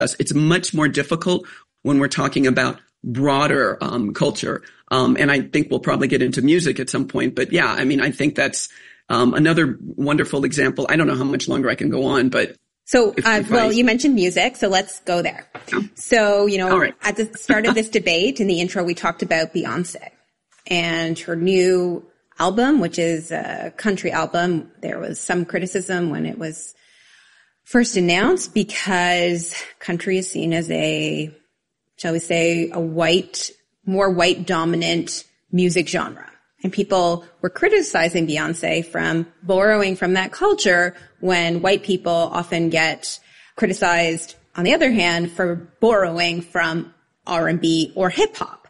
It's much more difficult when we're talking about broader culture. And I think we'll probably get into music at some point. But yeah, I mean, I think that's another wonderful example. I don't know how much longer I can go on, but so, you mentioned music, so let's go there. Yeah. So, right. At the start of this debate, in the intro, we talked about Beyonce and her new album, which is a country album. There was some criticism when it was first announced because country is seen as a, shall we say, more white dominant music genre. And people were criticizing Beyonce from borrowing from that culture when white people often get criticized, on the other hand, for borrowing from R&B or hip hop.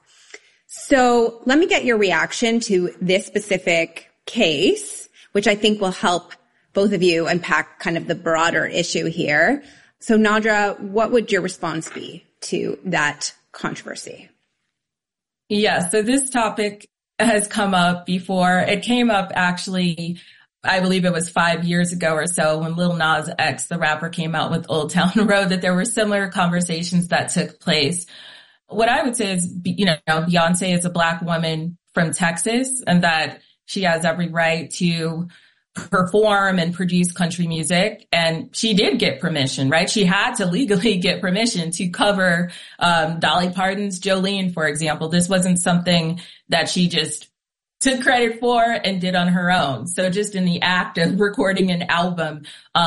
So let me get your reaction to this specific case, which I think will help both of you unpack kind of the broader issue here. So Nadra, what would your response be to that controversy? Yeah, so this topic has come up before. It came up actually, I believe it was 5 years ago or so when Lil Nas X, the rapper, came out with Old Town Road, that there were similar conversations that took place. What I would say is, Beyonce is a Black woman from Texas and that she has every right to perform and produce country music. And she did get permission, right? She had to legally get permission to cover Dolly Parton's Jolene, for example. This wasn't something that she just took credit for and did on her own. So just in the act of recording an album,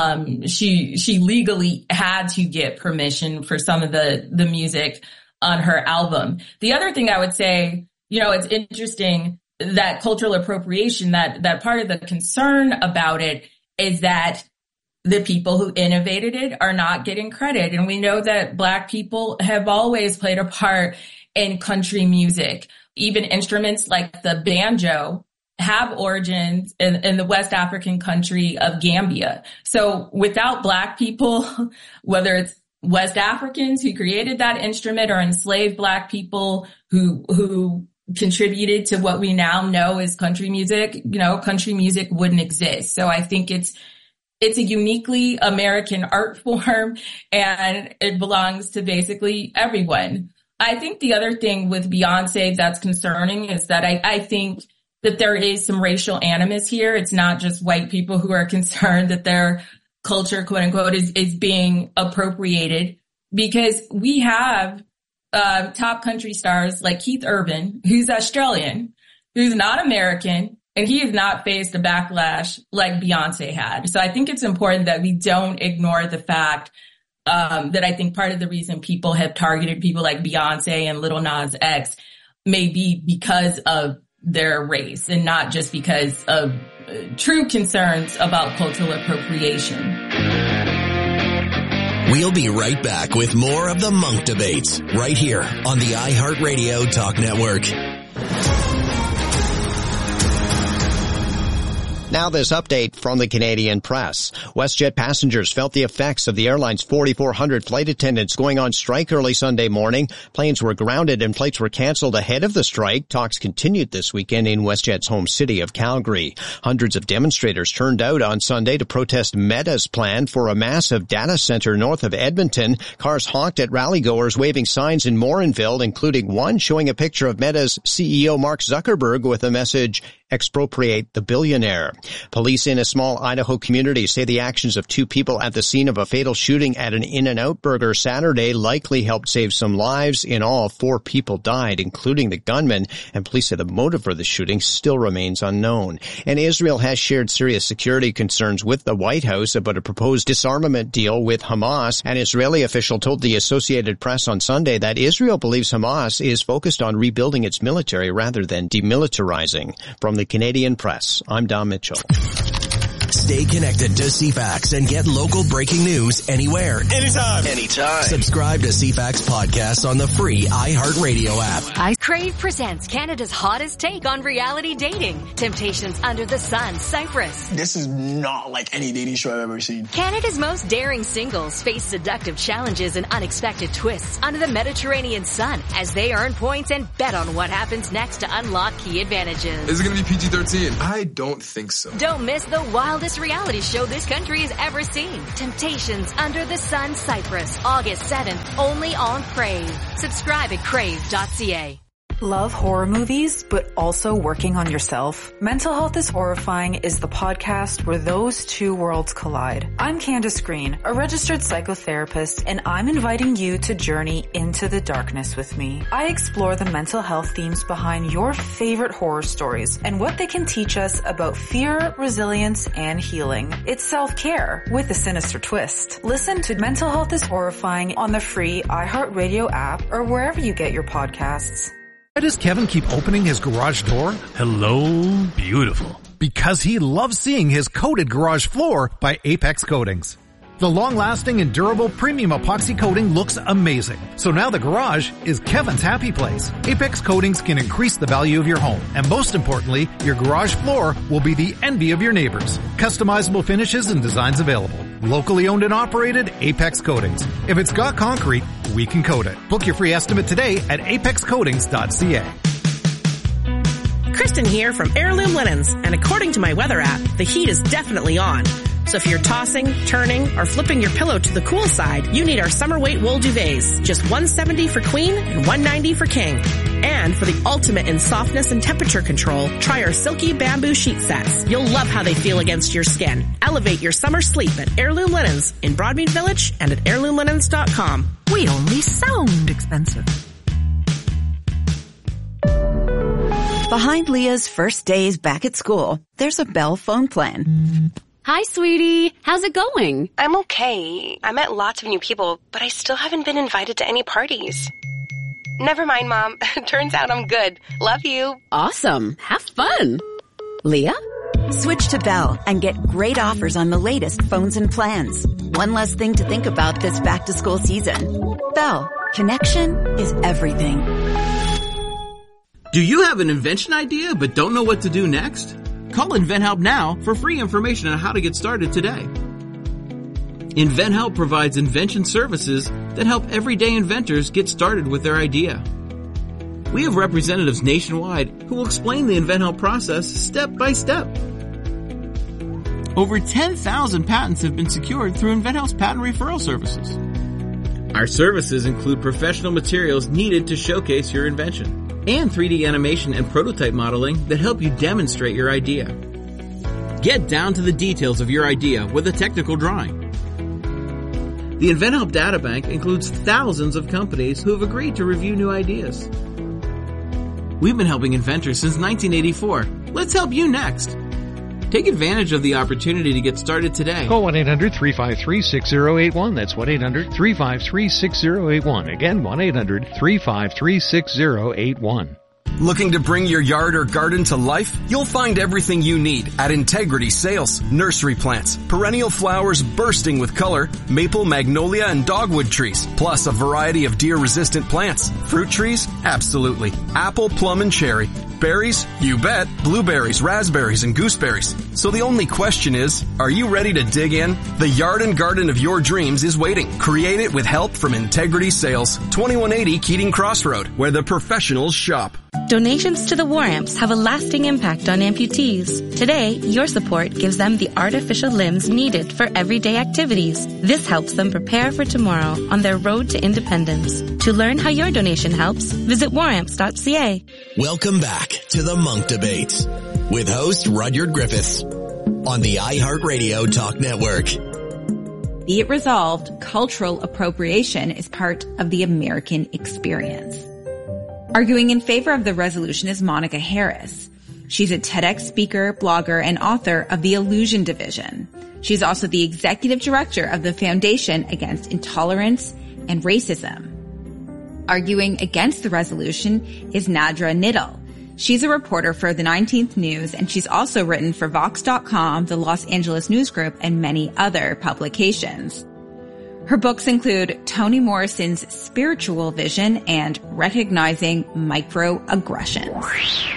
she legally had to get permission for some of the music on her album. The other thing I would say, it's interesting that cultural appropriation, that part of the concern about it is that the people who innovated it are not getting credit. And we know that Black people have always played a part in country music. Even instruments like the banjo have origins in the West African country of Gambia. So without Black people, whether it's West Africans who created that instrument or enslaved Black people who contributed to what we now know as country music, country music wouldn't exist. So I think it's a uniquely American art form and it belongs to basically everyone. I think the other thing with Beyonce that's concerning is that I think that there is some racial animus here. It's not just white people who are concerned that their culture, quote unquote, is being appropriated, because we have top country stars like Keith Urban, who's Australian, who's not American, and he has not faced a backlash like Beyonce had. So I think it's important that we don't ignore the fact that I think part of the reason people have targeted people like Beyonce and Lil Nas X may be because of their race and not just because of true concerns about cultural appropriation. We'll be right back with more of the Monk Debates right here on the iHeartRadio Talk Network. Now this update from the Canadian Press. WestJet passengers felt the effects of the airline's 4,400 flight attendants going on strike early Sunday morning. Planes were grounded and flights were canceled ahead of the strike. Talks continued this weekend in WestJet's home city of Calgary. Hundreds of demonstrators turned out on Sunday to protest Meta's plan for a massive data center north of Edmonton. Cars honked at rallygoers waving signs in Morinville, including one showing a picture of Meta's CEO Mark Zuckerberg with the message, "Expropriate the billionaire." Police in a small Idaho community say the actions of two people at the scene of a fatal shooting at an In-N-Out Burger Saturday likely helped save some lives. In all, 4 people died, including the gunman, and police say the motive for the shooting still remains unknown. And Israel has shared serious security concerns with the White House about a proposed disarmament deal with Hamas. An Israeli official told the Associated Press on Sunday that Israel believes Hamas is focused on rebuilding its military rather than demilitarizing. From the Canadian Press, I'm Dom Mitchell. Stay connected to CFAX and get local breaking news anywhere. Anytime. Subscribe to CFAX podcasts on the free iHeartRadio app. Crave presents Canada's hottest take on reality dating. Temptations Under the Sun, Cyprus. This is not like any dating show I've ever seen. Canada's most daring singles face seductive challenges and unexpected twists under the Mediterranean sun as they earn points and bet on what happens next to unlock key advantages. Is it going to be PG-13? I don't think so. Don't miss the wildest greatest reality show this country has ever seen. Temptations Under the Sun Cyprus, August 7th, only on Crave. Subscribe at crave.ca. Love horror movies, but also working on yourself? Mental Health is Horrifying is the podcast where those two worlds collide. I'm Candace Green, a registered psychotherapist, and I'm inviting you to journey into the darkness with me. I explore the mental health themes behind your favorite horror stories and what they can teach us about fear, resilience, and healing. It's self-care with a sinister twist. Listen to Mental Health is Horrifying on the free iHeartRadio app or wherever you get your podcasts. Why does Kevin keep opening his garage door? Hello, beautiful. Because he loves seeing his coated garage floor by Apex Coatings. The long-lasting and durable premium epoxy coating looks amazing. So now the garage is Kevin's happy place. Apex Coatings can increase the value of your home. And most importantly, your garage floor will be the envy of your neighbors. Customizable finishes and designs available. Locally owned and operated, Apex Coatings. If it's got concrete, we can coat it. Book your free estimate today at apexcoatings.ca. Kristen here from Heirloom Linens, and according to my weather app, the heat is definitely on. So if you're tossing, turning, or flipping your pillow to the cool side, you need our summer weight wool duvets. Just $170 for queen and $190 for king. And for the ultimate in softness and temperature control, try our silky bamboo sheet sets. You'll love how they feel against your skin. Elevate your summer sleep at Heirloom Linens in Broadmead Village and at heirloomlinens.com. We only sound expensive. Behind Leah's first days back at school, there's a Bell phone plan. Hi, sweetie. How's it going? I'm okay. I met lots of new people, but I still haven't been invited to any parties. Never mind, Mom. Turns out I'm good. Love you. Awesome. Have fun. Leah? Switch to Bell and get great offers on the latest phones and plans. One less thing to think about this back-to-school season. Bell. Connection is everything. Do you have an invention idea but don't know what to do next? Call InventHelp now for free information on how to get started today. InventHelp provides invention services that help everyday inventors get started with their idea. We have representatives nationwide who will explain the InventHelp process step by step. Over 10,000 patents have been secured through InventHelp's patent referral services. Our services include professional materials needed to showcase your invention, and 3D animation and prototype modeling that help you demonstrate your idea. Get down to the details of your idea with a technical drawing. The InventHelp Databank includes thousands of companies who have agreed to review new ideas. We've been helping inventors since 1984. Let's help you next. Take advantage of the opportunity to get started today. Call 1-800-353-6081. That's 1-800-353-6081. Again, 1-800-353-6081. Looking to bring your yard or garden to life? You'll find everything you need at Integrity Sales. Nursery plants, perennial flowers bursting with color, maple, magnolia, and dogwood trees, plus a variety of deer-resistant plants. Fruit trees? Absolutely. Apple, plum, and cherry. Berries? You bet. Blueberries, raspberries, and gooseberries. So the only question is, are you ready to dig in? The yard and garden of your dreams is waiting. Create it with help from Integrity Sales. 2180 Keating Crossroad, where the professionals shop. Donations to the War Amps have a lasting impact on amputees. Today, your support gives them the artificial limbs needed for everyday activities. This helps them prepare for tomorrow on their road to independence. To learn how your donation helps, visit waramps.ca. Welcome back to the Monk Debates with host Rudyard Griffiths on the iHeartRadio Talk Network. Be it resolved, cultural appropriation is part of the American experience. Arguing in favor of the resolution is Monica Harris. She's a TEDx speaker, blogger, and author of The Illusion Division. She's also the executive director of the Foundation Against Intolerance and Racism. Arguing against the resolution is Nadra Niddle. She's a reporter for the 19th News, and she's also written for Vox.com, the Los Angeles News Group, and many other publications. Her books include Toni Morrison's Spiritual Vision and Recognizing Microaggressions.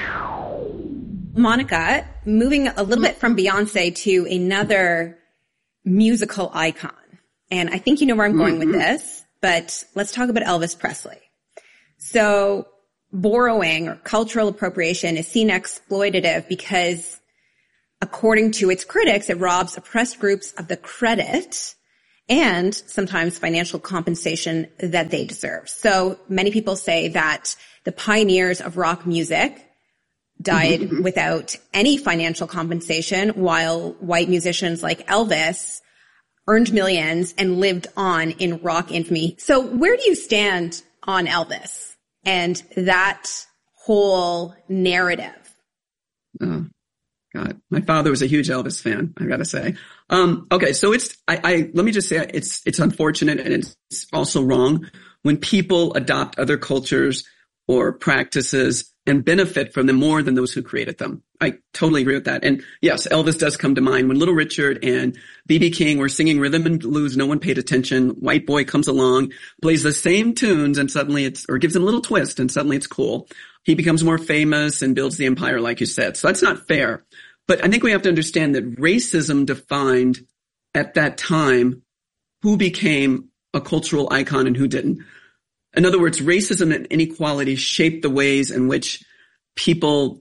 Monica, moving a little bit from Beyonce to another musical icon. And I think you know where I'm going with this, but let's talk about Elvis Presley. So borrowing or cultural appropriation is seen exploitative because according to its critics, it robs oppressed groups of the credit and sometimes financial compensation that they deserve. So many people say that the pioneers of rock music died without any financial compensation, while white musicians like Elvis earned millions and lived on in rock infamy. So where do you stand on Elvis and that whole narrative? Oh, God. My father was a huge Elvis fan, I gotta say. Okay. So let me just say it's unfortunate and it's also wrong when people adopt other cultures or practices and benefit from them more than those who created them. I totally agree with that. And yes, Elvis does come to mind. When Little Richard and B.B. King were singing rhythm and blues, no one paid attention. White boy comes along, plays the same tunes, and suddenly or gives them a little twist, and suddenly it's cool. He becomes more famous and builds the empire, like you said. So that's not fair. But I think we have to understand that racism defined at that time who became a cultural icon and who didn't. In other words, racism and inequality shaped the ways in which people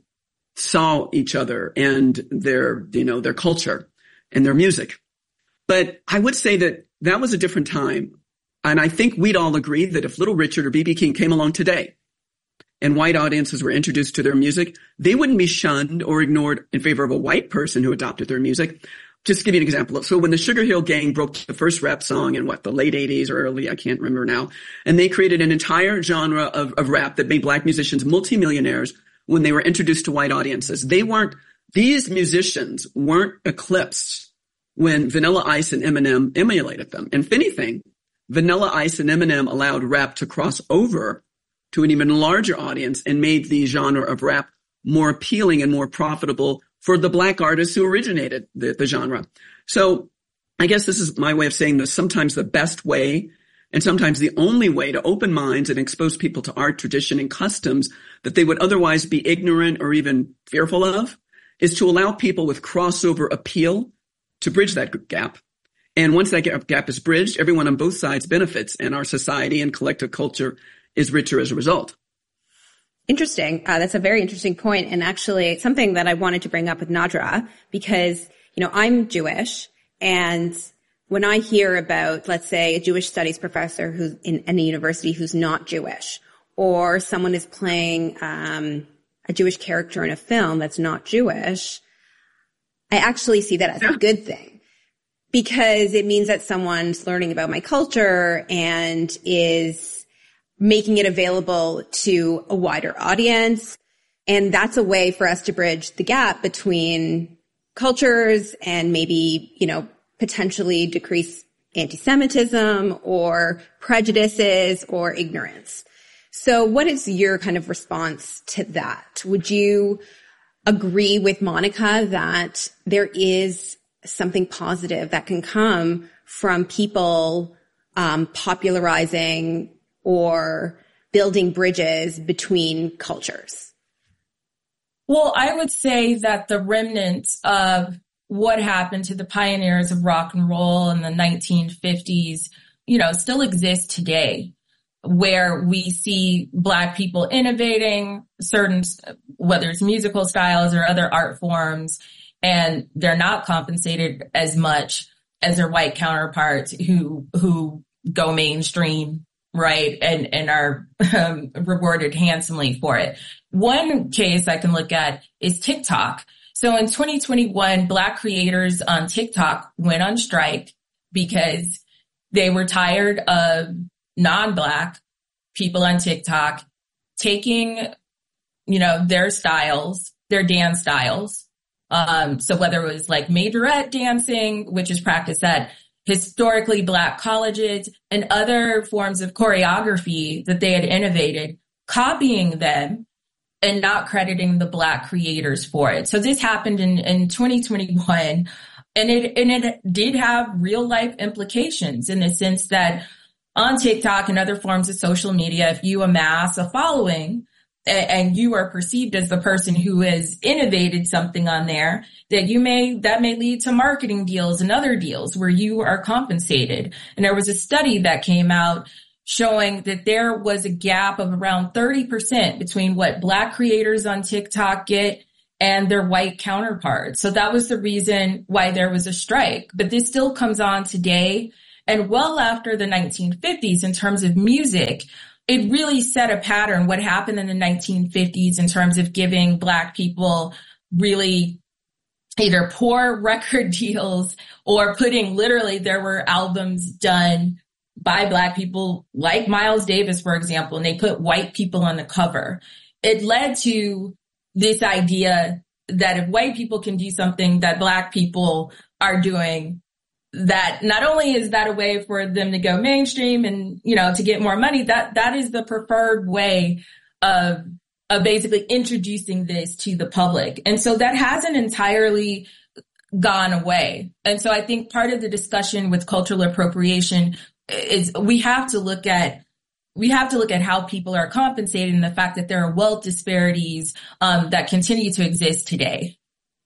saw each other and their culture and their music. But I would say that was a different time. And I think we'd all agree that if Little Richard or B.B. King came along today and white audiences were introduced to their music, they wouldn't be shunned or ignored in favor of a white person who adopted their music. Just to give you an example. So when the Sugar Hill Gang broke the first rap song in the late 80s or early, I can't remember now, and they created an entire genre of rap that made black musicians multimillionaires when they were introduced to white audiences. These musicians weren't eclipsed when Vanilla Ice and Eminem emulated them. And if anything, Vanilla Ice and Eminem allowed rap to cross over to an even larger audience and made the genre of rap more appealing and more profitable for the black artists who originated the genre. So I guess this is my way of saying that sometimes the best way and sometimes the only way to open minds and expose people to art, tradition, and customs that they would otherwise be ignorant or even fearful of is to allow people with crossover appeal to bridge that gap. And once that gap is bridged, everyone on both sides benefits, and our society and collective culture is richer as a result. Interesting. That's a very interesting point, and actually something that I wanted to bring up with Nadra, because, I'm Jewish, and when I hear about, let's say, a Jewish studies professor who's in any university who's not Jewish, or someone is playing a Jewish character in a film that's not Jewish, I actually see that as a good thing, because it means that someone's learning about my culture and is making it available to a wider audience. And that's a way for us to bridge the gap between cultures and maybe, potentially decrease anti-Semitism or prejudices or ignorance. So what is your kind of response to that? Would you agree with Monica that there is something positive that can come from people popularizing or building bridges between cultures? Well, I would say that the remnants of what happened to the pioneers of rock and roll in the 1950s, still exist today, where we see Black people innovating certain, whether it's musical styles or other art forms, and they're not compensated as much as their white counterparts who go mainstream, right, and are rewarded handsomely for it. One case I can look at is TikTok. So in 2021, Black creators on TikTok went on strike because they were tired of non-Black people on TikTok taking, their styles, their dance styles. So whether it was like majorette dancing, which is practiced at historically Black colleges, and other forms of choreography that they had innovated, copying them and not crediting the Black creators for it. So this happened in 2021, and it did have real life implications in the sense that on TikTok and other forms of social media, if you amass a following and you are perceived as the person who has innovated something on there, that may lead to marketing deals and other deals where you are compensated. And there was a study that came out showing that there was a gap of around 30% between what Black creators on TikTok get and their white counterparts. So that was the reason why there was a strike. But this still comes on today and well after the 1950s in terms of music. It really set a pattern, what happened in the 1950s in terms of giving Black people really either poor record deals or putting literally, there were albums done by Black people like Miles Davis, for example, and they put white people on the cover. It led to this idea that if white people can do something that Black people are doing, that not only is that a way for them to go mainstream and, you know, to get more money, that is the preferred way of basically introducing this to the public. And so that hasn't entirely gone away. And so I think part of the discussion with cultural appropriation is we have to look at how people are compensated and the fact that there are wealth disparities that continue to exist today.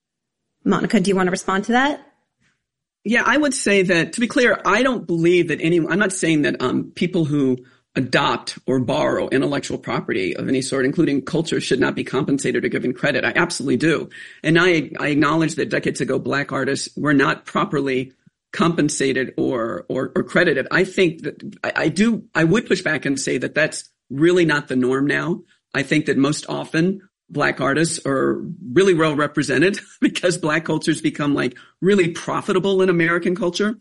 Monica, do you want to respond to that? Yeah, I would say that, to be clear, I don't believe that I'm not saying that people who adopt or borrow intellectual property of any sort, including culture, should not be compensated or given credit. I absolutely do. And I acknowledge that decades ago, Black artists were not properly compensated or credited. I think that I would push back and say that that's really not the norm now. I think that most often Black artists are really well represented because Black culture's become like really profitable in American culture.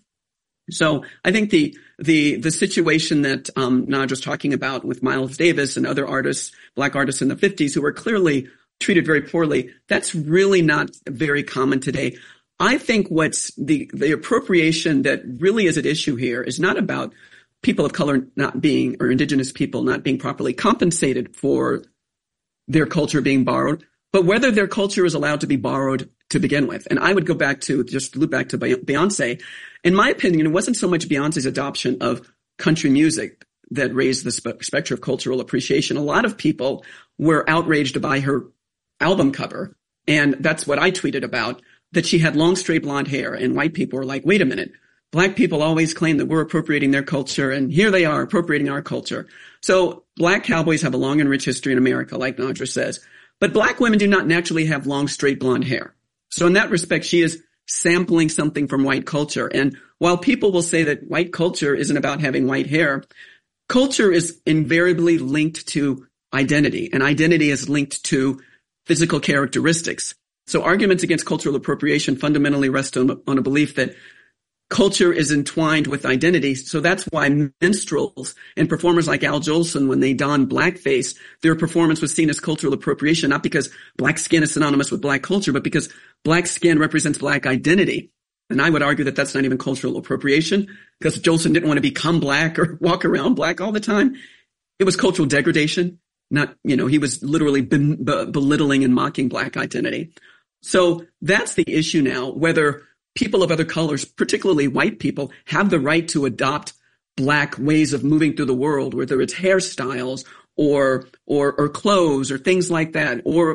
So I think the situation that Naj was talking about with Miles Davis and other artists, Black artists in the 50s who were clearly treated very poorly, that's really not very common today. I think what's the appropriation that really is at issue here is not about people of color not being, or indigenous people not being properly compensated for their culture being borrowed, but whether their culture is allowed to be borrowed to begin with. And I would go back to, just loop back to Beyonce. In my opinion, it wasn't so much Beyonce's adoption of country music that raised the specter of cultural appreciation. A lot of people were outraged by her album cover. And that's what I tweeted about, that she had long, straight blonde hair. And white people were like, wait a minute. Black people always claim that we're appropriating their culture, and here they are appropriating our culture. So Black cowboys have a long and rich history in America, like Nadra says. But Black women do not naturally have long, straight blonde hair. So in that respect, she is sampling something from white culture. And while people will say that white culture isn't about having white hair, culture is invariably linked to identity, and identity is linked to physical characteristics. So arguments against cultural appropriation fundamentally rest on a belief that culture is entwined with identity. So that's why minstrels and performers like Al Jolson, when they donned blackface, their performance was seen as cultural appropriation, not because Black skin is synonymous with Black culture, but because Black skin represents Black identity. And I would argue that that's not even cultural appropriation, because Jolson didn't want to become Black or walk around Black all the time. It was cultural degradation. Not, he was literally belittling and mocking Black identity. So that's the issue now, whether people of other colors, particularly white people, have the right to adopt Black ways of moving through the world, whether it's hairstyles or clothes or things like that, or.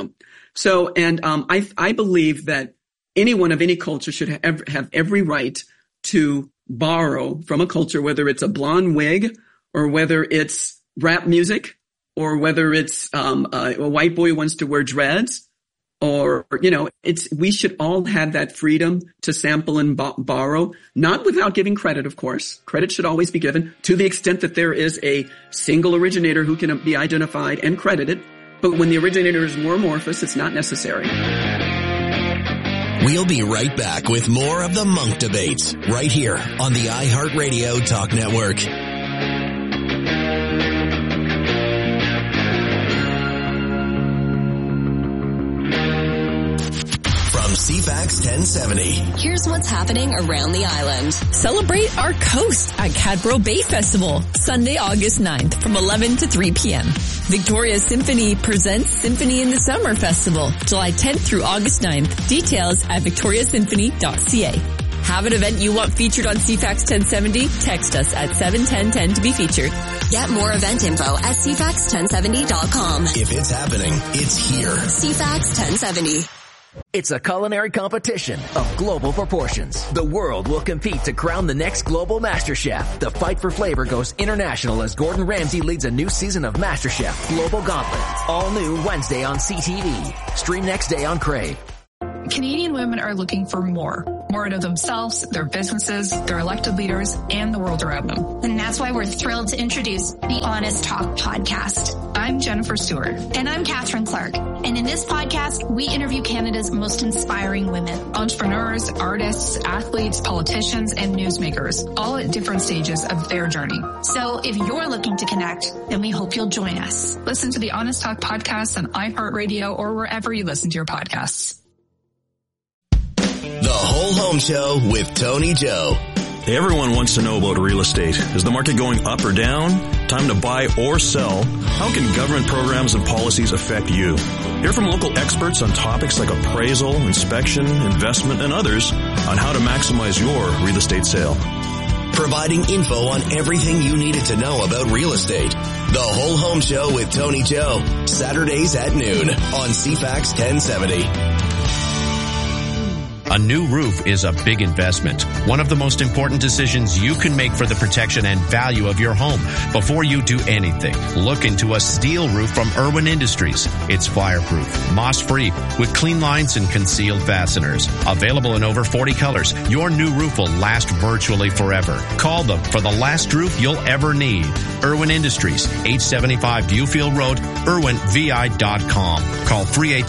So, and I believe that anyone of any culture should have every right to borrow from a culture, whether it's a blonde wig or whether it's rap music or whether it's a white boy who wants to wear dreads. Or, we should all have that freedom to sample and borrow, not without giving credit, of course. Credit should always be given to the extent that there is a single originator who can be identified and credited. But when the originator is more amorphous, it's not necessary. We'll be right back with more of the Monk Debates right here on the iHeartRadio Talk Network. CFAX 1070. Here's what's happening around the island. Celebrate our coast at Cadboro Bay Festival, Sunday, August 9th from 11 to 3 p.m. Victoria Symphony presents Symphony in the Summer Festival, July 10th through August 9th. Details at victoriasymphony.ca. Have an event you want featured on CFAX 1070? Text us at 71010 to be featured. Get more event info at CFAX1070.com. If it's happening, it's here. CFAX 1070. It's a culinary competition of global proportions. The world will compete to crown the next global Master Chef. The fight for flavor goes international as Gordon Ramsay leads a new season of Master Chef Global Gauntlet. All new Wednesday on CTV. Stream next day on Crave. Canadian women are looking for more out of themselves, their businesses, their elected leaders, and the world around them. And that's why we're thrilled to introduce the Honest Talk podcast. I'm Jennifer Stewart. And I'm Catherine Clark. And in this podcast, we interview Canada's most inspiring women. Entrepreneurs, artists, athletes, politicians, and newsmakers, all at different stages of their journey. So if you're looking to connect, then we hope you'll join us. Listen to the Honest Talk podcast on iHeartRadio or wherever you listen to your podcasts. The Whole Home Show with Tony Joe. Everyone wants to know about real estate. Is the market going up or down? Time to buy or sell? How can government programs and policies affect you? Hear from local experts on topics like appraisal, inspection, investment, and others on how to maximize your real estate sale. Providing info on everything you needed to know about real estate. The Whole Home Show with Tony Joe. Saturdays at noon on CFAX 1070. A new roof is a big investment. One of the most important decisions you can make for the protection and value of your home. Before you do anything, look into a steel roof from Irwin Industries. It's fireproof, moss-free, with clean lines and concealed fasteners. Available in over 40 colors, your new roof will last virtually forever. Call them for the last roof you'll ever need. Irwin Industries, 875 Viewfield Road, irwinvi.com. Call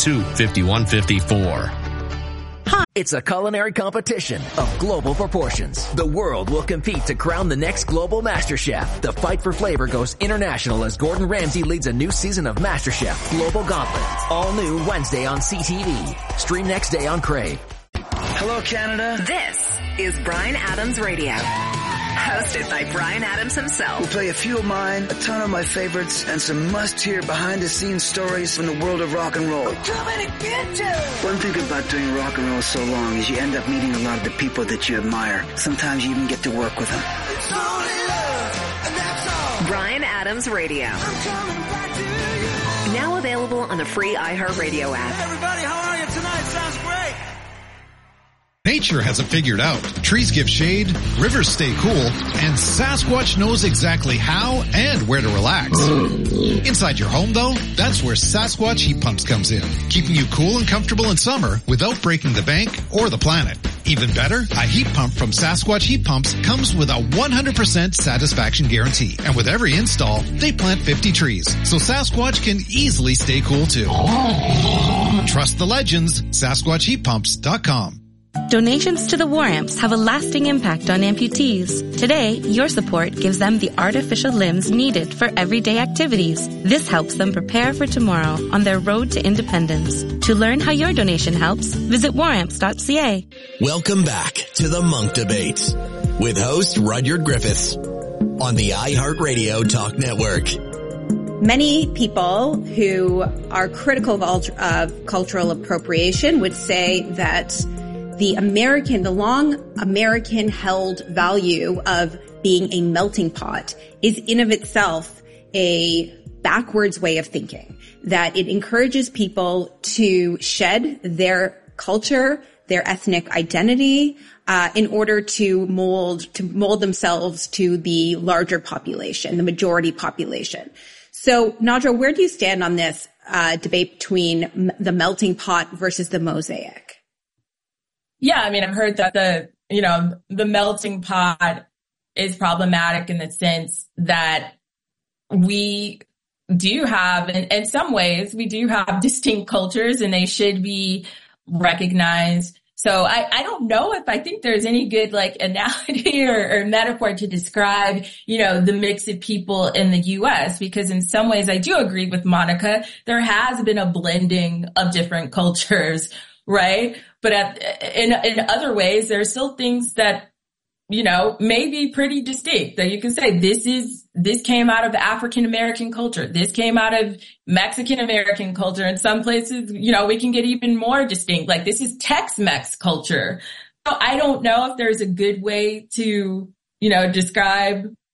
382-5154. It's a culinary competition of global proportions. The world will compete to crown the next global Master Chef. The fight for flavor goes international as Gordon Ramsay leads a new season of Master Chef Global Gauntlet. All new Wednesday on CTV. Stream next day on Crave. Hello, Canada. This is Bryan Adams Radio. Hosted by Bryan Adams himself. We'll play a few of mine, a ton of my favorites, and some must-hear behind-the-scenes stories from the world of rock and roll. I'm coming to get you! One thing about doing rock and roll so long is you end up meeting a lot of the people that you admire. Sometimes you even get to work with them. It's only love, and that's all. Bryan Adams Radio. I'm coming back to you. Now available on the free iHeartRadio app. Hey everybody, how are you tonight? Sounds great. Nature has it figured out. Trees give shade, rivers stay cool, and Sasquatch knows exactly how and where to relax. Inside your home, though, that's where Sasquatch Heat Pumps comes in, keeping you cool and comfortable in summer without breaking the bank or the planet. Even better, a heat pump from Sasquatch Heat Pumps comes with a 100% satisfaction guarantee. And with every install, they plant 50 trees, so Sasquatch can easily stay cool too. Trust the legends, SasquatchHeatPumps.com. Donations to the War Amps have a lasting impact on amputees. Today, your support gives them the artificial limbs needed for everyday activities. This helps them prepare for tomorrow on their road to independence. To learn how your donation helps, visit waramps.ca. Welcome back to the Monk Debates with host Rudyard Griffiths on the iHeartRadio Talk Network. Many people who are critical of cultural appropriation would say that the long American held value of being a melting pot is in of itself a backwards way of thinking, that it encourages people to shed their culture, their ethnic identity, in order to mold themselves to the larger population, the majority population. So, Nadra, where do you stand on this debate between the melting pot versus the mosaic? Yeah, I mean, I've heard that the melting pot is problematic in the sense that we do have, in some ways, we do have distinct cultures and they should be recognized. So I don't know if I think there's any good analogy or metaphor to describe, the mix of people in the U.S. because in some ways I do agree with Monica. There has been a blending of different cultures, right? But in other ways, there are still things that, may be pretty distinct that you can say this came out of African American culture. This came out of Mexican American culture. In some places, we can get even more distinct. Like this is Tex-Mex culture. So I don't know if there's a good way to, describe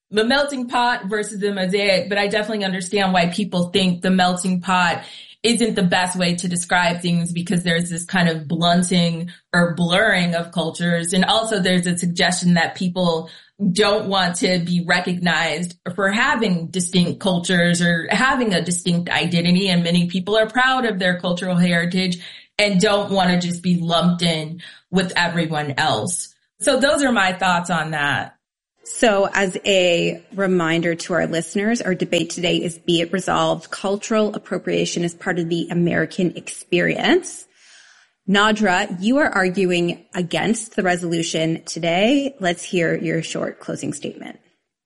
the melting pot versus the mosaic, but I definitely understand why people think the melting pot isn't the best way to describe things, because there's this kind of blunting or blurring of cultures. And also there's a suggestion that people don't want to be recognized for having distinct cultures or having a distinct identity. And many people are proud of their cultural heritage and don't want to just be lumped in with everyone else. So those are my thoughts on that. So as a reminder to our listeners, our debate today is Be It Resolved. Cultural appropriation is part of the American experience. Nadra, you are arguing against the resolution today. Let's hear your short closing statement.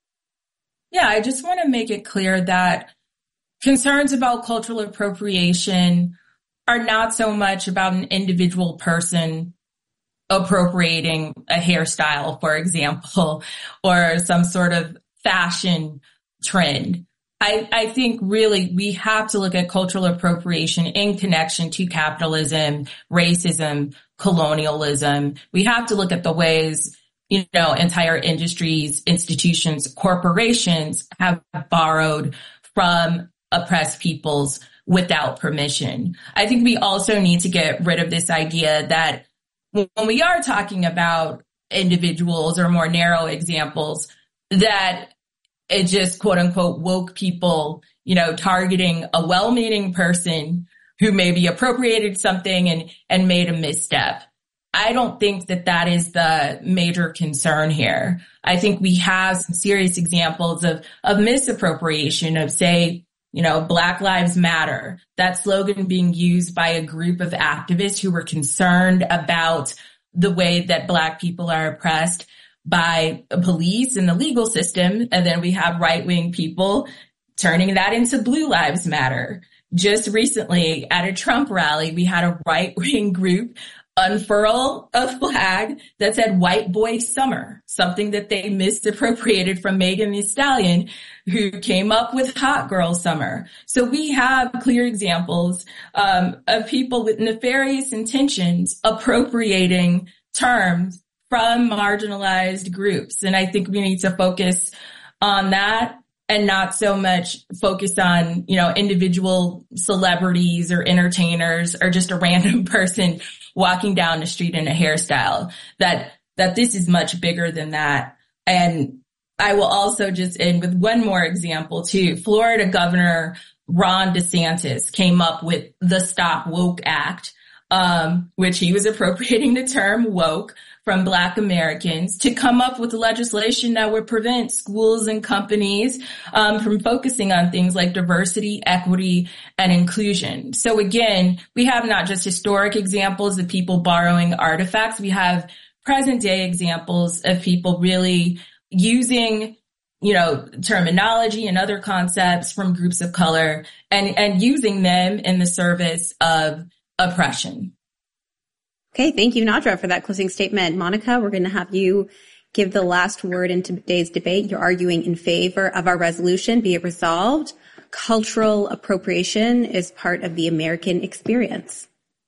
Yeah, I just want to make it clear that concerns about cultural appropriation are not so much about an individual person appropriating a hairstyle, for example, or some sort of fashion trend. I think really we have to look at cultural appropriation in connection to capitalism, racism, colonialism. We have to look at the ways, entire industries, institutions, corporations have borrowed from oppressed peoples without permission. I think we also need to get rid of this idea that when we are talking about individuals or more narrow examples, that it just quote unquote woke people, targeting a well-meaning person who maybe appropriated something and made a misstep. I don't think that is the major concern here. I think we have some serious examples of misappropriation of, say, Black Lives Matter, that slogan being used by a group of activists who were concerned about the way that Black people are oppressed by police and the legal system. And then we have right-wing people turning that into Blue Lives Matter. Just recently at a Trump rally, we had a right-wing group unfurl a flag that said White Boy Summer, something that they misappropriated from Megan Thee Stallion, who came up with Hot Girl Summer. So we have clear examples of people with nefarious intentions appropriating terms from marginalized groups. And I think we need to focus on that and not so much focus on, individual celebrities or entertainers or just a random person walking down the street in a hairstyle, that this is much bigger than that. And I will also just end with one more example too. Florida Governor Ron DeSantis came up with the Stop Woke Act, which he was appropriating the term woke from Black Americans to come up with legislation that would prevent schools and companies from focusing on things like diversity, equity, and inclusion. So again, we have not just historic examples of people borrowing artifacts. We have present day examples of people really using, terminology and other concepts from groups of color and using them in the service of oppression. Okay, thank you, Nadra, for that closing statement. Monica, we're going to have you give the last word in today's debate. You're arguing in favor of our resolution, Be It Resolved. Cultural appropriation is part of the American experience.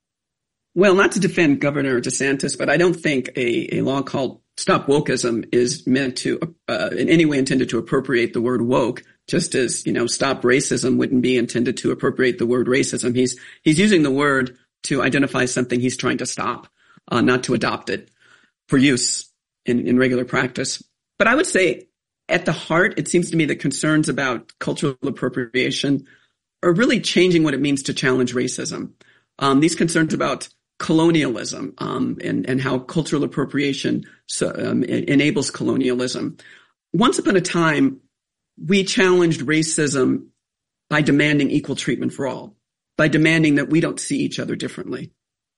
Well, not to defend Governor DeSantis, but I don't think a law called Stop Wokeism is meant to, in any way intended to appropriate the word woke, just as, Stop Racism wouldn't be intended to appropriate the word racism. He's using the word to identify something he's trying to stop, not to adopt it for use in regular practice. But I would say at the heart, it seems to me that concerns about cultural appropriation are really changing what it means to challenge racism. These concerns about colonialism and how cultural appropriation enables colonialism. Once upon a time, we challenged racism by demanding equal treatment for all, by demanding that we don't see each other differently.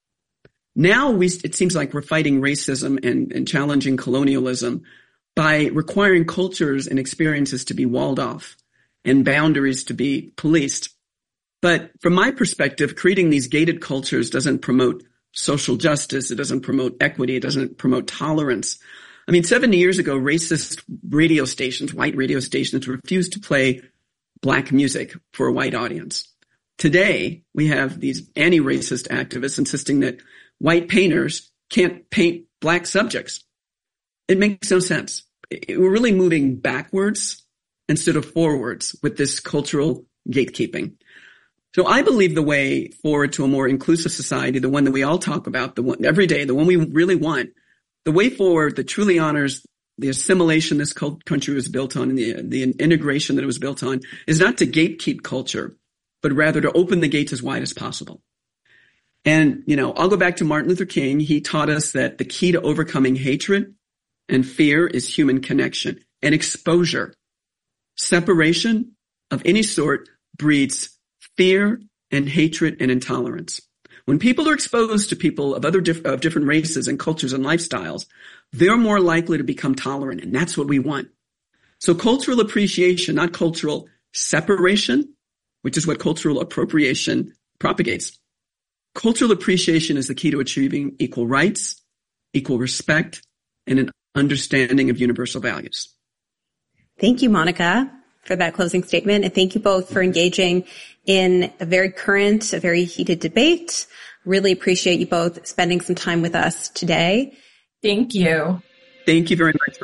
Now it seems like we're fighting racism and challenging colonialism by requiring cultures and experiences to be walled off and boundaries to be policed. But from my perspective, creating these gated cultures doesn't promote social justice. It doesn't promote equity. It doesn't promote tolerance. 70 years ago, racist radio stations, white radio stations, refused to play Black music for a white audience. Today, we have these anti-racist activists insisting that white painters can't paint Black subjects. It makes no sense. we're really moving backwards instead of forwards with this cultural gatekeeping. So I believe the way forward to a more inclusive society, the one that we all talk about, the one every day, the one we really want, the way forward that truly honors the assimilation this country was built on and the integration that it was built on, is not to gatekeep culture, but rather to open the gates as wide as possible. And, I'll go back to Martin Luther King. He taught us that the key to overcoming hatred and fear is human connection and exposure. Separation of any sort breeds fear and hatred and intolerance. When people are exposed to people of different races and cultures and lifestyles, they're more likely to become tolerant, and that's what we want. So cultural appreciation, not cultural separation, which is what cultural appropriation propagates. Cultural appreciation is the key to achieving equal rights, equal respect, and an understanding of universal values. Thank you, Monica, for that closing statement. And thank you both for engaging in a very current, a very heated debate. Really appreciate you both spending some time with us today. Thank you. Thank you very much.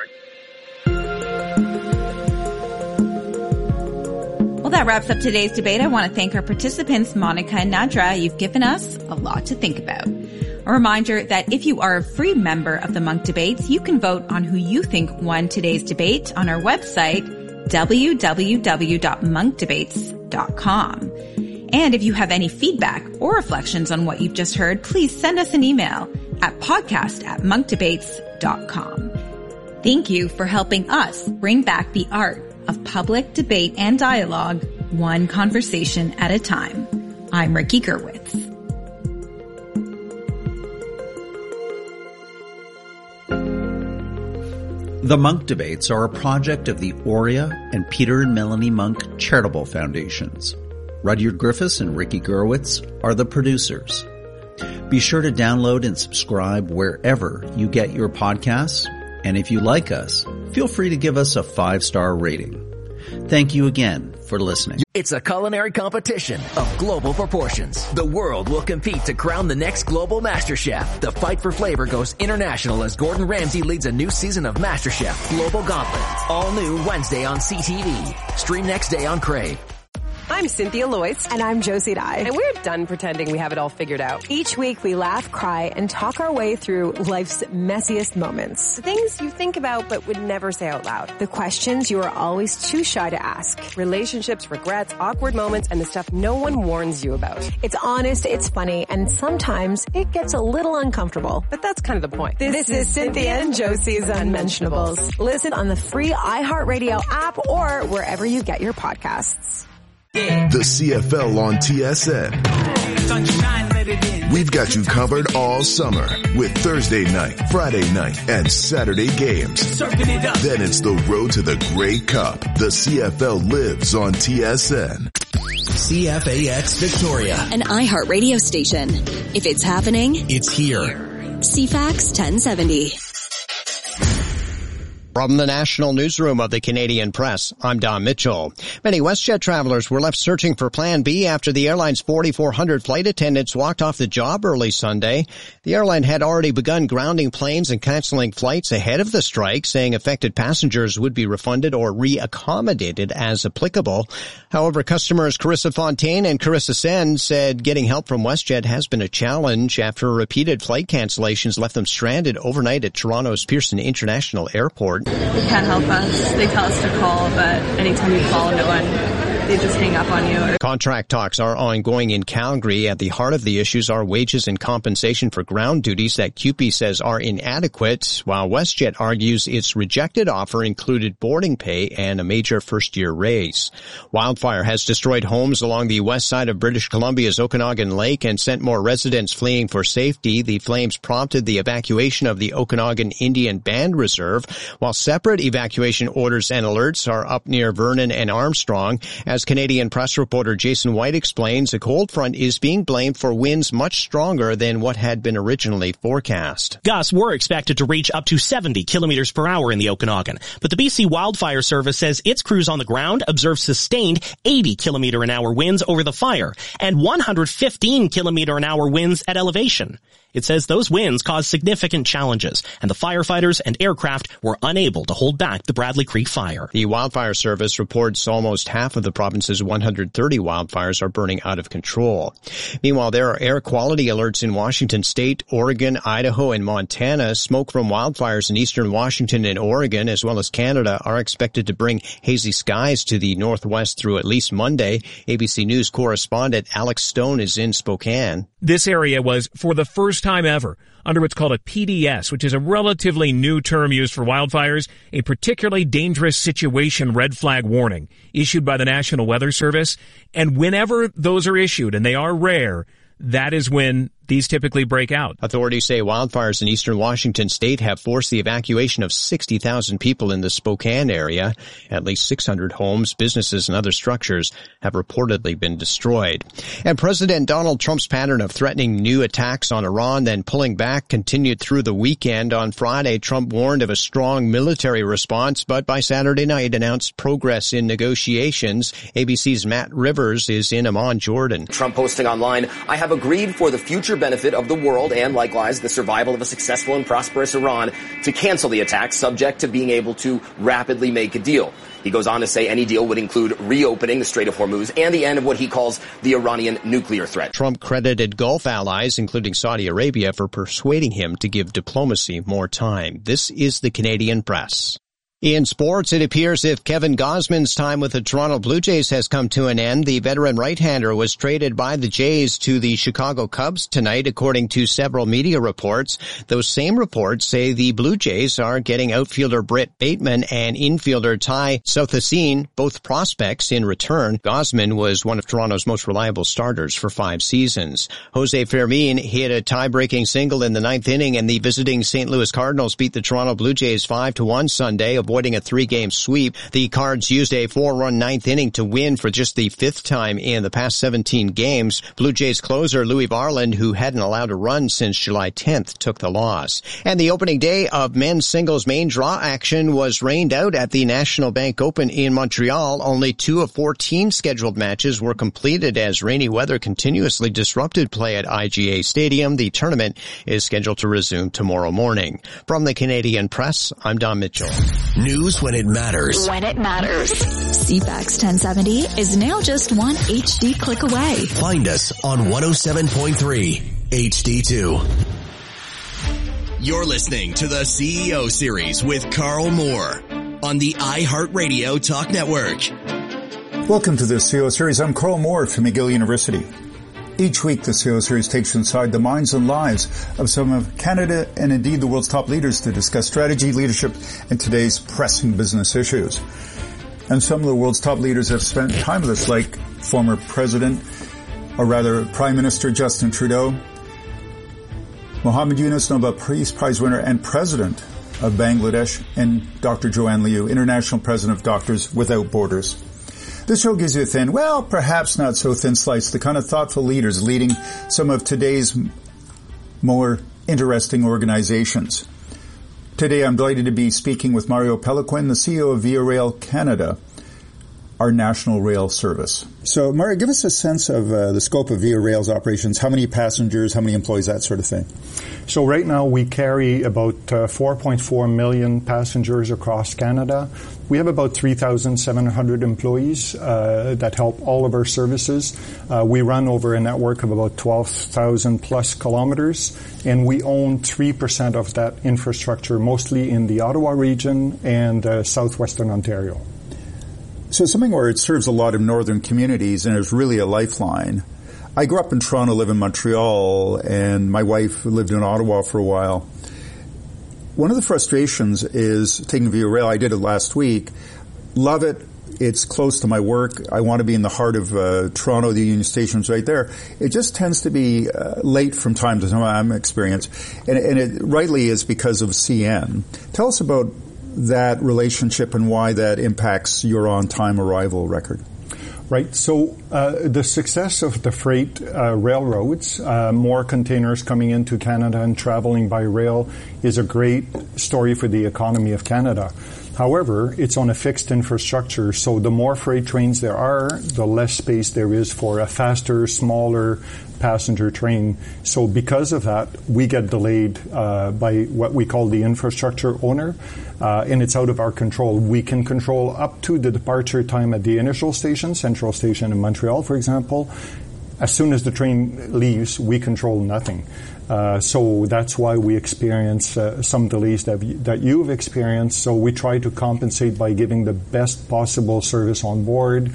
Well, that wraps up today's debate. I want to thank our participants, Monica and Nadra. You've given us a lot to think about. A reminder that if you are a free member of the Monk Debates, you can vote on who you think won today's debate on our website, www.monkdebates.com. And if you have any feedback or reflections on what you've just heard, please send us an email at podcast@monkdebates.com. Thank you for helping us bring back the art of public debate and dialogue, one conversation at a time. I'm Ricky Gerwitz. The Monk Debates are a project of the Aurea and Peter and Melanie Monk Charitable Foundations. Rudyard Griffiths and Ricky Gerwitz are the producers. Be sure to download and subscribe wherever you get your podcasts. And if you like us, feel free to give us a 5-star rating. Thank you again for listening. It's a culinary competition of global proportions. The world will compete to crown the next global master chef. The fight for flavor goes international as Gordon Ramsay leads a new season of MasterChef Global Gauntlet. All new Wednesday on CTV. Stream next day on Crave. I'm Cynthia Loyce. And I'm Josie Dye. And we're done pretending we have it all figured out. Each week we laugh, cry, and talk our way through life's messiest moments. The things you think about but would never say out loud. The questions you are always too shy to ask. Relationships, regrets, awkward moments, and the stuff no one warns you about. It's honest, it's funny, and sometimes it gets a little uncomfortable. But that's kind of the point. This is Cynthia and Josie's Unmentionables. Listen on the free iHeartRadio app or wherever you get your podcasts. The CFL on TSN. We've got you covered all summer with Thursday night, Friday night, and Saturday games. Then it's the road to the Grey Cup. The CFL lives on TSN. CFAX Victoria. An iHeart radio station. If it's happening, it's here. CFAX 1070. From the National Newsroom of the Canadian Press, I'm Don Mitchell. Many WestJet travelers were left searching for Plan B after the airline's 4,400 flight attendants walked off the job early Sunday. The airline had already begun grounding planes and canceling flights ahead of the strike, saying affected passengers would be refunded or reaccommodated as applicable. However, customers Carissa Fontaine and Carissa Sen said getting help from WestJet has been a challenge after repeated flight cancellations left them stranded overnight at Toronto's Pearson International Airport. They can't help us. They tell us to call, but anytime you call, no one, they just hang up on you. Contract talks are ongoing in Calgary. At the heart of the issues are wages and compensation for ground duties that CUPE says are inadequate, while WestJet argues its rejected offer included boarding pay and a major first-year raise. Wildfire has destroyed homes along the west side of British Columbia's Okanagan Lake and sent more residents fleeing for safety. The flames prompted the evacuation of the Okanagan Indian Band Reserve, while separate evacuation orders and alerts are up near Vernon and Armstrong. As Canadian Press reporter Jason White explains, a cold front is being blamed for winds much stronger than what had been originally forecast. Gusts were expected to reach up to 70 kilometers per hour in the Okanagan, but the BC Wildfire Service says its crews on the ground observed sustained 80 kilometer an hour winds over the fire and 115 kilometer an hour winds at elevation. It says those winds caused significant challenges, and the firefighters and aircraft were unable to hold back the Bradley Creek fire. The Wildfire Service reports almost half of the province's 130 wildfires are burning out of control. Meanwhile, there are air quality alerts in Washington State, Oregon, Idaho, and Montana. Smoke from wildfires in eastern Washington and Oregon, as well as Canada, are expected to bring hazy skies to the northwest through at least Monday. ABC News correspondent Alex Stone is in Spokane. This area was, for the first time ever, under what's called a PDS, which is a relatively new term used for wildfires, a particularly dangerous situation red flag warning issued by the National Weather Service. And whenever those are issued, and they are rare, that is when these typically break out. Authorities say wildfires in eastern Washington state have forced the evacuation of 60,000 people in the Spokane area. At least 600 homes, businesses, and other structures have reportedly been destroyed. And President Donald Trump's pattern of threatening new attacks on Iran, then pulling back, continued through the weekend. On Friday, Trump warned of a strong military response, but by Saturday night announced progress in negotiations. ABC's Matt Rivers is in Amman, Jordan. Trump posting online, "I have agreed for the future benefit of the world and likewise the survival of a successful and prosperous Iran to cancel the attack, subject to being able to rapidly make a deal." He goes on to say any deal would include reopening the Strait of Hormuz and the end of what he calls the Iranian nuclear threat. Trump credited Gulf allies, including Saudi Arabia, for persuading him to give diplomacy more time. This is the Canadian Press. In sports, it appears if Kevin Gausman's time with the Toronto Blue Jays has come to an end, the veteran right-hander was traded by the Jays to the Chicago Cubs tonight, according to several media reports. Those same reports say the Blue Jays are getting outfielder Brett Bateman and infielder Ty Southassine, both prospects, in return. Gausman was one of Toronto's most reliable starters for 5 seasons. Jose Fermin hit a tie-breaking single in the 9th inning, and the visiting St. Louis Cardinals beat the Toronto Blue Jays 5-1 Sunday, avoiding a 3-game sweep. The Cards used a 4-run 9th inning to win for just the 5th time in the past 17 games. Blue Jays closer Louis Varland, who hadn't allowed a run since July 10th, took the loss. And the opening day of men's singles main draw action was rained out at the National Bank Open in Montreal. Only 2 of 14 scheduled matches were completed as rainy weather continuously disrupted play at IGA Stadium. The tournament is scheduled to resume tomorrow morning. From the Canadian Press, I'm Don Mitchell. News when it matters. When it matters. CFAX 1070 is now just one HD click away. Find us on 107.3 HD2. You're listening to the CEO Series with Carl Moore on the iHeartRadio Talk Network. Welcome to the CEO Series. I'm Carl Moore from McGill University. Each week, the CEO Series takes you inside the minds and lives of some of Canada and indeed the world's top leaders to discuss strategy, leadership, and today's pressing business issues. And some of the world's top leaders have spent time with us, like former President, or rather Prime Minister Justin Trudeau, Mohammed Yunus, Nobel Peace Prize winner and President of Bangladesh, and Dr. Joanne Liu, International President of Doctors Without Borders. This show gives you a thin, well, perhaps not so thin slice, the kind of thoughtful leaders leading some of today's more interesting organizations. Today I'm delighted to be speaking with Mario Pelequin, the CEO of Via Rail Canada, our national rail service. So, Mario, give us a sense of the scope of Via Rail's operations. How many passengers, how many employees, that sort of thing? So right now we carry about 4.4 million passengers across Canada. We have about 3,700 employees that help all of our services. We run over a network of about 12,000 plus kilometers, and we own 3% of that infrastructure, mostly in the Ottawa region and southwestern Ontario. So something where it serves a lot of northern communities and is really a lifeline. I grew up in Toronto, live in Montreal, and my wife lived in Ottawa for a while. One of the frustrations is taking Via Rail. I did it last week. Love it. It's close to my work. I want to be in the heart of Toronto. The Union Station's right there. It just tends to be late from time to time, I'm experienced. And it rightly is because of CN. Tell us about that relationship and why that impacts your on-time arrival record. Right. So the success of the freight railroads, more containers coming into Canada and traveling by rail, is a great story for the economy of Canada. However, it's on a fixed infrastructure, so the more freight trains there are, the less space there is for a faster, smaller passenger train. So because of that, we get delayed by what we call the infrastructure owner, and it's out of our control. We can control up to the departure time at the initial station, Central Station in Montreal, for example. As soon as the train leaves, we control nothing. So that's why we experience some delays that you've experienced. So we try to compensate by giving the best possible service on board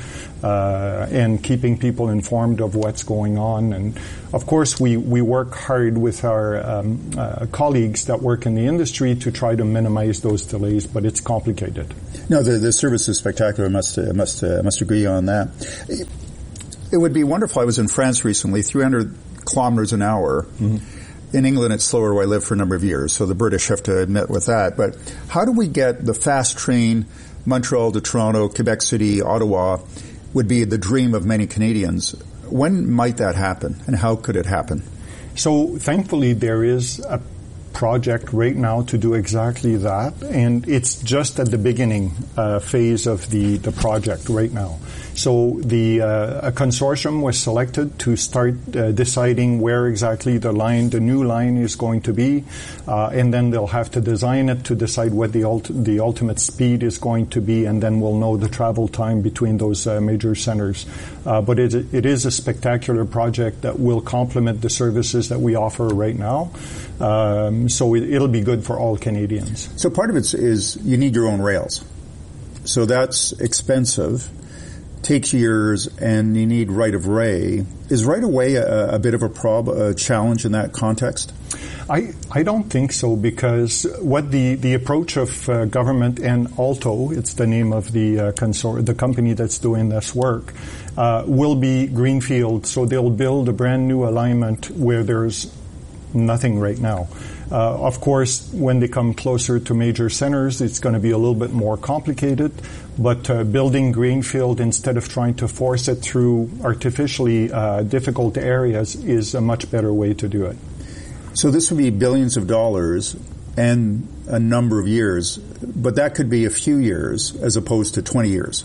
and keeping people informed of what's going on. And of course, we work hard with our colleagues that work in the industry to try to minimize those delays, but it's complicated. No, the service is spectacular. I must agree on that. It would be wonderful. I was in France recently, 300 kilometers an hour. Mm-hmm. In England, it's slower where I lived for a number of years, so the British have to admit with that. But how do we get the fast train, Montreal to Toronto, Quebec City, Ottawa, would be the dream of many Canadians. When might that happen, and how could it happen? So thankfully, there is a project right now to do exactly that, and it's just at the beginning phase of the project right now. So a consortium was selected to start deciding where exactly the new line is going to be, and then they'll have to design it to decide what the ultimate speed is going to be, and then we'll know the travel time between those major centers. But it is a spectacular project that will complement the services that we offer right now. So it'll be good for all Canadians. So part of it is you need your own rails. So that's expensive, takes years, and you need right-of-way. Is right-of-way a bit of a challenge in that context? I don't think so, because what the approach of government and Alto, it's the name of the company that's doing this work, will be greenfield. So they'll build a brand new alignment where there's nothing right now. Of course, when they come closer to major centers, it's going to be a little bit more complicated, but building greenfield instead of trying to force it through artificially difficult areas is a much better way to do it. So this would be billions of dollars and a number of years, but that could be a few years as opposed to 20 years.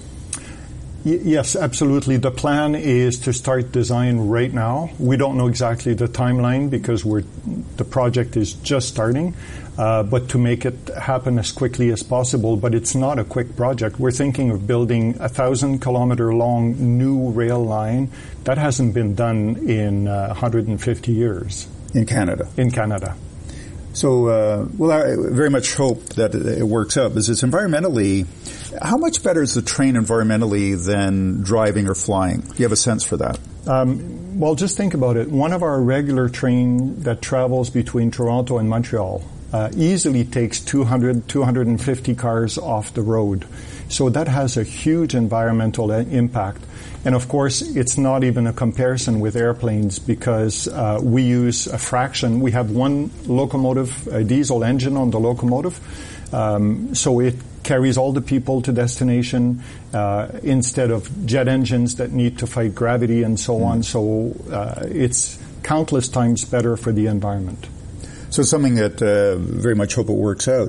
Yes, absolutely. The plan is to start design right now. We don't know exactly the timeline because the project is just starting, but to make it happen as quickly as possible. But it's not a quick project. We're thinking of building 1,000-kilometer long new rail line. That hasn't been done in 150 years. In Canada? In Canada. So, I very much hope that it works out, because it's environmentally, how much better is the train environmentally than driving or flying? Do you have a sense for that? Well, just think about it. One of our regular train that travels between Toronto and Montreal easily takes 250 cars off the road. So that has a huge environmental impact. And of course, it's not even a comparison with airplanes, because we use a fraction. We have one locomotive, a diesel engine on the locomotive, so it carries all the people to destination instead of jet engines that need to fight gravity and so on. So it's countless times better for the environment. So it's something that very much hope it works out.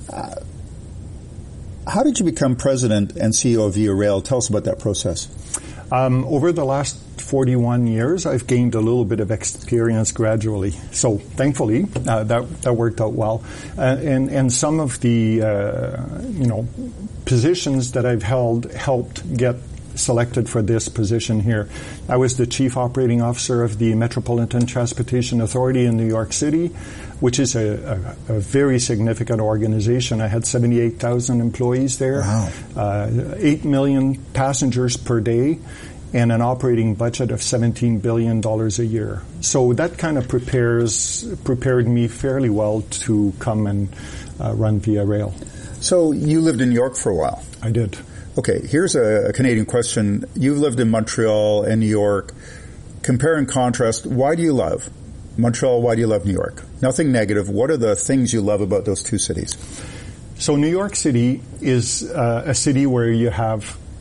How did you become president and CEO of Via Rail? Tell us about that process. Over the last 41 years, I've gained a little bit of experience gradually. So thankfully, that worked out well. And some of the, positions that I've held helped get selected for this position here. I was the Chief Operating Officer of the Metropolitan Transportation Authority in New York City, which is a very significant organization. I had 78,000 employees there, wow. 8 million passengers per day, and an operating budget of $17 billion a year. So that kind of prepared me fairly well to come and run Via Rail. So you lived in New York for a while. I did. Okay, here's a Canadian question. You've lived in Montreal and New York. Compare and contrast. Why do you love Montreal? Why do you love New York? Nothing negative. What are the things you love about those two cities? So New York City is a city where you have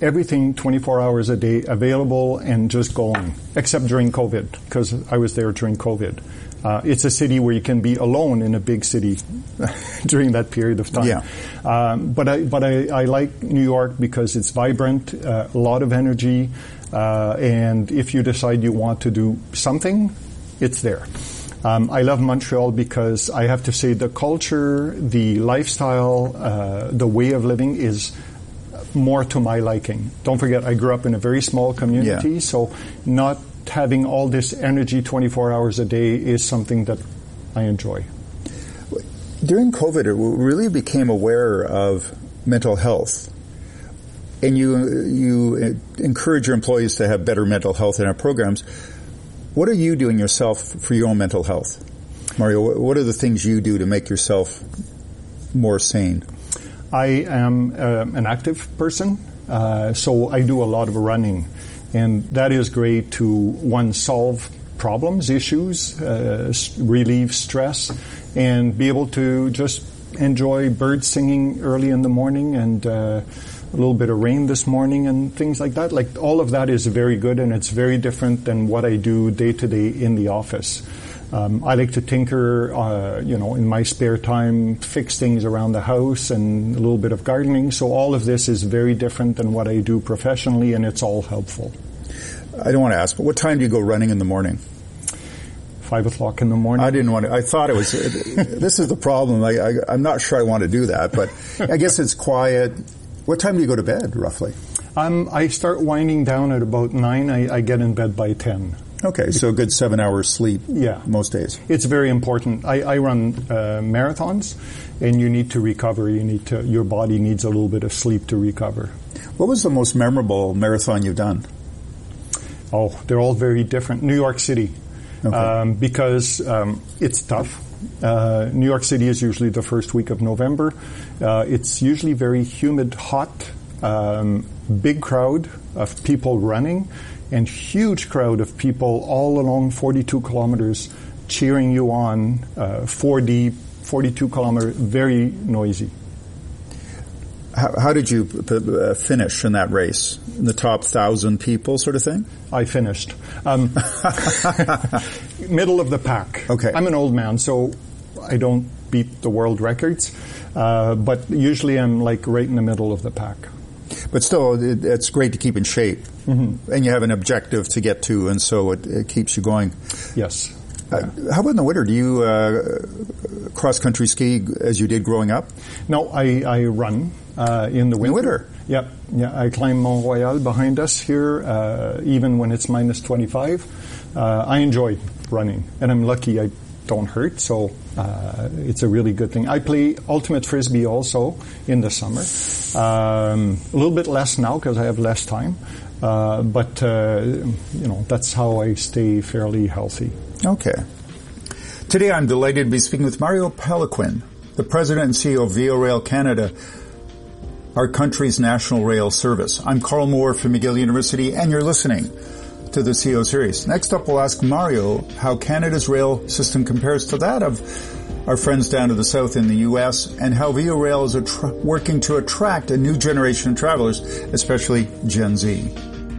everything 24 hours a day available and just going, except during COVID, because I was there during COVID. It's a city where you can be alone in a big city during that period of time. Yeah. But I like New York because it's vibrant, a lot of energy, and if you decide you want to do something, it's there. I love Montreal because I have to say the culture, the lifestyle, the way of living is more to my liking. Don't forget, I grew up in a very small community, so not having all this energy 24 hours a day is something that I enjoy. During COVID, it really became aware of mental health. And you encourage your employees to have better mental health in our programs. What are you doing yourself for your own mental health? Mario, what are the things you do to make yourself more sane? I am an active person, so I do a lot of running. And that is great to, one, solve problems, issues, relieve stress, and be able to just enjoy birds singing early in the morning and a little bit of rain this morning and things like that. Like, all of that is very good, and it's very different than what I do day to day in the office. I like to tinker, in my spare time, fix things around the house and a little bit of gardening. So all of this is very different than what I do professionally, and it's all helpful. I don't want to ask, but what time do you go running in the morning? 5 o'clock in the morning. I thought it was, this is the problem. I'm not sure I want to do that, but I guess it's quiet. What time do you go to bed, roughly? I start winding down at about 9. I get in bed by 10. Okay, so a good 7 hours sleep most days. It's very important. I run marathons, and you need to recover. Your body needs a little bit of sleep to recover. What was the most memorable marathon you've done? Oh, they're all very different. New York City, okay. Because it's tough. New York City is usually the first week of November. It's usually very humid, hot, big crowd of people running, and huge crowd of people all along 42 kilometers cheering you on, 4D, 42 kilometers, very noisy. How did you finish in that race? In the top 1,000 people sort of thing? I finished. Middle of the pack. Okay. I'm an old man, so I don't beat the world records, but usually I'm like right in the middle of the pack. But still, it's great to keep in shape, and you have an objective to get to, and so it keeps you going. Yes. How about in the winter? Do you cross-country ski as you did growing up? No, I run in the winter. In the winter? Yep. Yeah, I climb Mont Royal behind us here, even when it's minus 25. I enjoy running, and I'm lucky I don't hurt, so it's a really good thing. I play ultimate frisbee also in the summer. A little bit less now because I have less time, but that's how I stay fairly healthy. Okay. Today I'm delighted to be speaking with Mario Péloquin, the President and CEO of Via Rail Canada, our country's national rail service. I'm Carl Moore from McGill University, and you're listening to the CEO series. Next up, we'll ask Mario how Canada's rail system compares to that of our friends down to the south in the U.S., and how Via Rail is working to attract a new generation of travelers, especially Gen Z.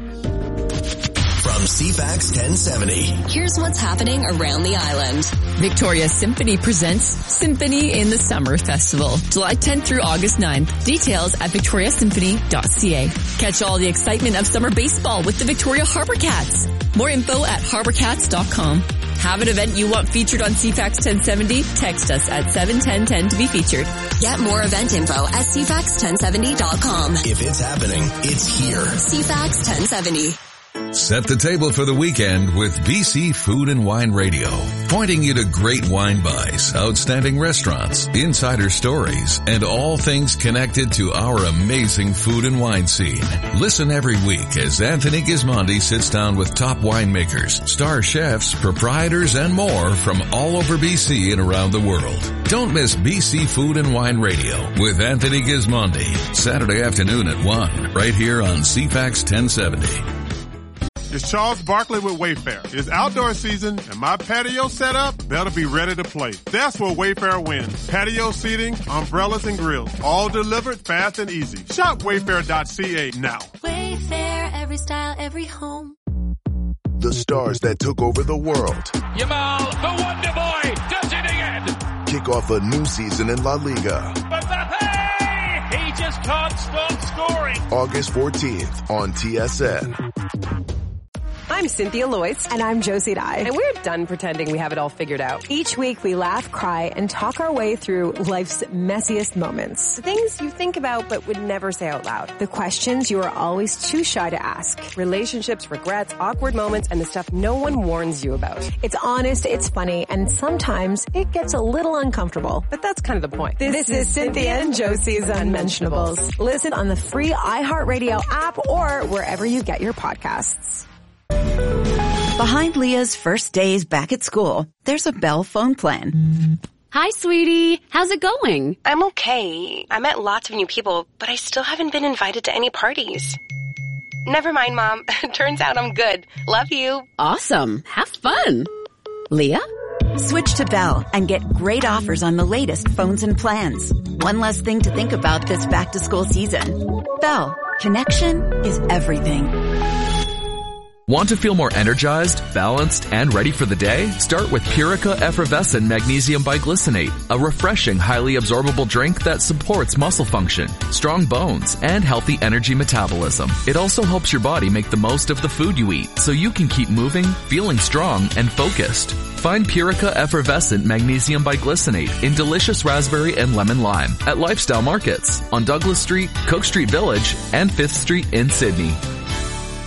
From CFAX 1070. Here's what's happening around the island. Victoria Symphony presents Symphony in the Summer Festival, July 10th through August 9th. Details at victoriasymphony.ca. Catch all the excitement of summer baseball with the Victoria Harbour Cats. More info at harbourcats.com. Have an event you want featured on CFAX 1070? Text us at 71010 to be featured. Get more event info at cfax1070.com. If it's happening, it's here. CFAX 1070. Set the table for the weekend with BC Food and Wine Radio, pointing you to great wine buys, outstanding restaurants, insider stories, and all things connected to our amazing food and wine scene. Listen every week as Anthony Gismondi sits down with top winemakers, star chefs, proprietors, and more from all over BC and around the world. Don't miss BC Food and Wine Radio with Anthony Gismondi, Saturday afternoon at 1, right here on CFAX 1070. It's Charles Barkley with Wayfair. It's outdoor season, and my patio setup better be ready to play. That's where Wayfair wins. Patio seating, umbrellas, and grills, all delivered fast and easy. Shop Wayfair.ca now. Wayfair, every style, every home. The stars that took over the world. Yamal, the Wonder Boy, does it again. Kick off a new season in La Liga. Mbappe, he just can't stop scoring. August 14th on TSN. I'm Cynthia Loyce. And I'm Josie Dye. And we're done pretending we have it all figured out. Each week we laugh, cry, and talk our way through life's messiest moments. The things you think about but would never say out loud. The questions you are always too shy to ask. Relationships, regrets, awkward moments, and the stuff no one warns you about. It's honest, it's funny, and sometimes it gets a little uncomfortable. But that's kind of the point. This is Cynthia and Josie's Unmentionables. Listen on the free iHeartRadio app or wherever you get your podcasts. Behind Leah's first days back at school, there's a Bell phone plan. Hi, sweetie. How's it going? I'm okay. I met lots of new people, but I still haven't been invited to any parties. Never mind, Mom. Turns out I'm good. Love you. Awesome. Have fun. Leah? Switch to Bell and get great offers on the latest phones and plans. One less thing to think about this back-to-school season. Bell. Connection is everything. Want to feel more energized, balanced, and ready for the day? Start with Purica Effervescent Magnesium Biglycinate, a refreshing, highly absorbable drink that supports muscle function, strong bones, and healthy energy metabolism. It also helps your body make the most of the food you eat, so you can keep moving, feeling strong, and focused. Find Purica Effervescent Magnesium Biglycinate in delicious raspberry and lemon lime at Lifestyle Markets on Douglas Street, Cook Street Village, and 5th Street in Sydney.